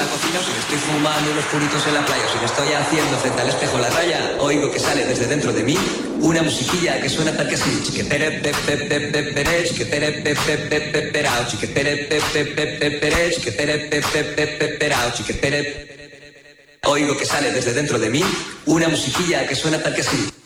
la cocina, o si me estoy fumando unos puritos en la playa, o si me estoy haciendo frente al espejo la raya, oigo que sale desde dentro de mí una musiquilla que suena tal que así. Chiquetere pepe pepe pere, chiquetere pepe pepe perao, chiquetere pepe pepe pere, chiquetere pepe pepe perao, chiquetere. Oigo que sale desde dentro de mí una musiquilla que suena tal que así.